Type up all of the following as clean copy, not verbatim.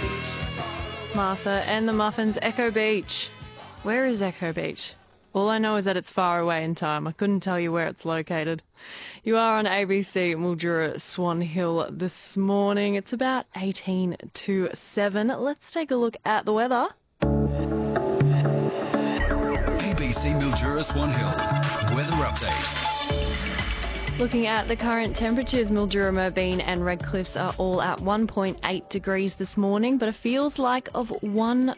Martha and the Muffins, Echo Beach. Where is Echo Beach? All I know is that it's far away in time. I couldn't tell you where it's located. You are on ABC Mildura Swan Hill this morning. It's about 18 to 7. Let's take a look at the weather. ABC Mildura Swan Hill weather update. Looking at the current temperatures, Mildura, Merbein and Redcliffs are all at 1.8 degrees this morning, but it feels like of minus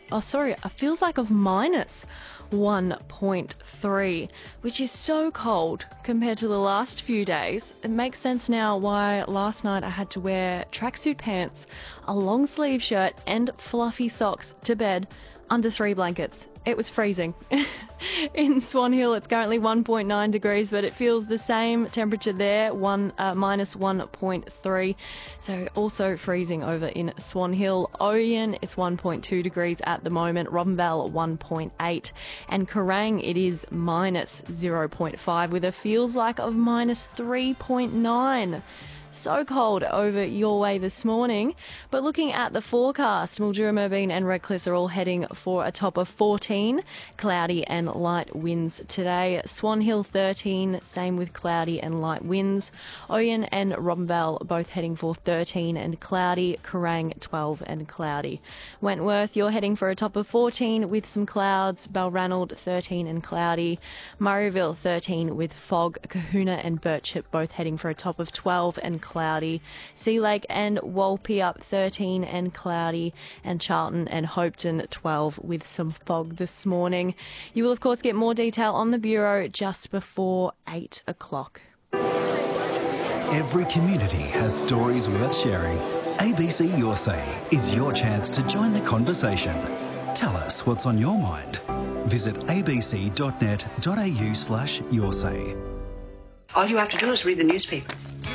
1.3, which is so cold compared to the last few days. It makes sense now why last night I had to wear tracksuit pants, a long sleeve shirt and fluffy socks to bed under 3 blankets. It was freezing. In Swan Hill, it's currently 1.9 degrees, but it feels the same temperature there, minus 1.3. So also freezing over in Swan Hill. Oyen, it's 1.2 degrees at the moment. Robinvale, 1.8. And Kerrang, it is minus 0.5 with a feels like of minus 3.9. So cold over your way this morning. But looking at the forecast, Mildura, Merbein and Redcliffs are all heading for a top of 14, cloudy and light winds today. Swan Hill 13, same with cloudy and light winds. Oyen and Robinvale both heading for 13 and cloudy. Kerrang 12 and cloudy. Wentworth, you're heading for a top of 14 with some clouds. Balranald 13 and cloudy. Murrayville 13 with fog. Kahuna and Birchip both heading for a top of 12 and cloudy. Sea Lake and Walpy up 13 and cloudy, and Charlton and Hopetoun 12 with some fog this morning. You will of course get more detail on the Bureau just before 8 o'clock. Every community has stories worth sharing. ABC Your Say is your chance to join the conversation. Tell us what's on your mind. Visit abc.net.au/yoursay. All you have to do is read the newspapers.